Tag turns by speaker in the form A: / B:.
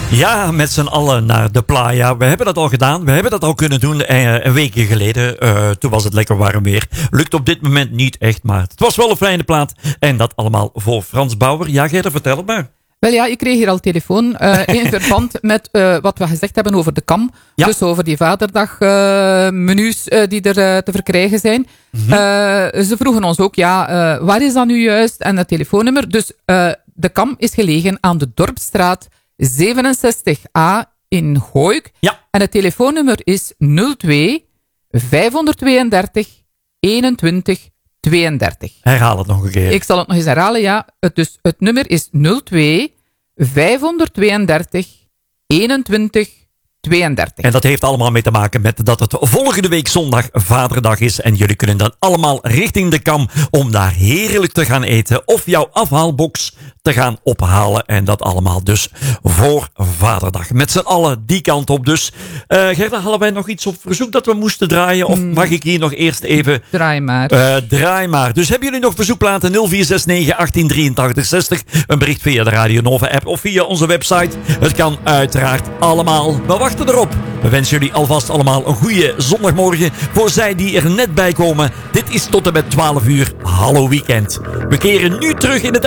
A: Ja, met z'n allen naar de playa. We hebben dat al gedaan. We hebben dat al kunnen doen een weekje geleden. Toen was het lekker warm weer. Lukt op dit moment niet echt, maar het was wel een fijne plaat. En dat allemaal voor Frans Bauer. Ja, Gerda, vertel het maar.
B: Wel ja, ik kreeg hier al telefoon in verband met wat we gezegd hebben over de kam.
A: Ja.
B: Dus over die vaderdagmenu's die er te verkrijgen zijn. Ze vroegen ons ook, waar is dat nu juist? En het telefoonnummer. Dus de kam is gelegen aan de Dorpsstraat 67A in Gooik.
A: Ja.
B: En het telefoonnummer is 02 532 21 32.
A: Herhaal het nog een keer.
B: Ik zal het nog eens herhalen, ja. Het nummer is 02 532 21 32.
A: En dat heeft allemaal mee te maken met dat het volgende week zondag Vaderdag is. En jullie kunnen dan allemaal richting de kam om daar heerlijk te gaan eten. Of jouw afhaalbox te gaan ophalen. En dat allemaal dus voor Vaderdag. Met z'n allen die kant op dus. Gerda, hadden wij nog iets op verzoek dat we moesten draaien? Of mag ik hier nog eerst even...
B: Draai maar.
A: Draai maar. Dus hebben jullie nog verzoekplaten? 0469 1883 60. Een bericht via de Radio Nova app of via onze website. Het kan uiteraard allemaal. We wachten erop. We wensen jullie alvast allemaal een goede zondagmorgen. Voor zij die er net bij komen. Dit is tot en met 12 uur. Hallo weekend. We keren nu terug in het